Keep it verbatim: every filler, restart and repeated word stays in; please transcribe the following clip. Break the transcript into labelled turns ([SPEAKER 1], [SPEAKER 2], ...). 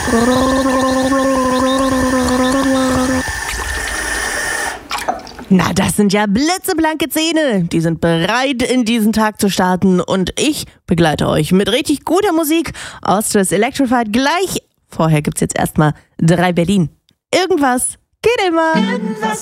[SPEAKER 1] Na, das sind ja blitzeblanke Zähne. Die sind bereit, in diesen Tag zu starten. Und ich begleite euch mit richtig guter Musik aus Stress Electrified gleich. Vorher gibt's jetzt erstmal drei Berlin. Irgendwas geht immer.